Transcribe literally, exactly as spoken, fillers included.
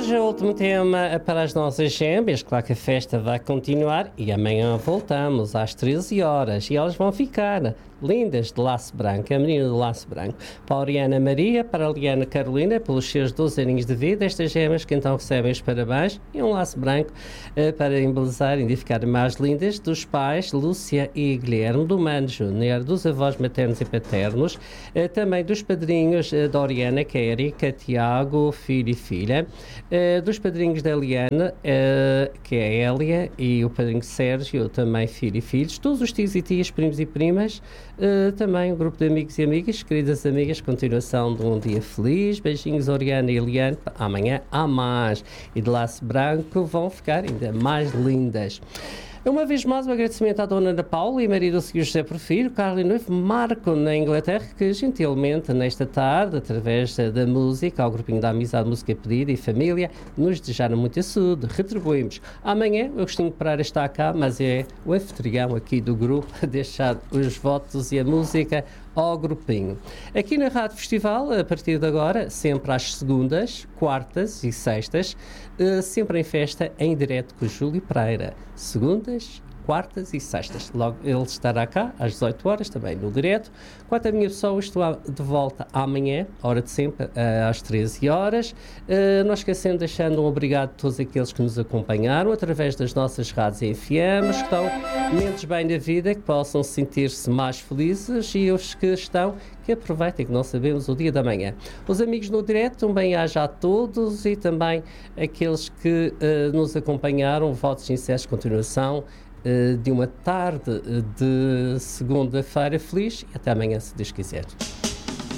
hoje, o último tema para as nossas gêmeas. Claro que a festa vai continuar e amanhã voltamos às treze horas e elas vão ficar lindas de laço branco, a menina do laço branco. Para a Oriana Maria, para a Liana Carolina, pelos seus doze aninhos de vida, estas gêmeas que então recebem os parabéns e um laço branco eh, para embelezar e ficar mais lindas, dos pais Lúcia e Guilherme, do Mano Júnior, dos avós maternos e paternos, eh, também dos padrinhos eh, da Oriana, que é Erika, Tiago, filho e filha, eh, dos padrinhos da Liana, eh, que é a Hélia, e o padrinho Sérgio, também filho e filhos, todos os tios e tias, primos e primas, Uh, também um grupo de amigos e amigas, queridas amigas, continuação de um dia feliz. Beijinhos, Oriana e Eliane. Amanhã há mais. E de laço branco vão ficar ainda mais lindas. Uma vez mais, um agradecimento à dona Ana Paula e marido do senhor José Porfírio, Carlos e noivo Marco, na Inglaterra, que gentilmente, nesta tarde, através da música, ao grupinho da Amizade, Música Pedida e Família, nos desejaram muita saúde. Retribuímos. Amanhã, o Agostinho Pereira está cá, mas é o anfitrião aqui do grupo a deixar os votos e a música ao grupinho. Aqui na Rádio Festival, a partir de agora, sempre às segundas, quartas e sextas, uh, sempre em festa, em direto com o Júlio Pereira. Segundas, quartas e sextas. Logo ele estará cá às dezoito horas, também no direto. Quanto à minha pessoa, estou de volta amanhã, hora de sempre, às treze horas. Uh, não esquecendo, deixando um obrigado a todos aqueles que nos acompanharam através das nossas rádios F Ms, que estão menos bem na vida, que possam sentir-se mais felizes, e os que estão, que aproveitem, que não sabemos o dia da manhã. Os amigos no direto, um bem-aja a todos, e também aqueles que uh, nos acompanharam, votos sinceros de continuação de uma tarde de segunda-feira feliz, e até amanhã, se Deus quiser.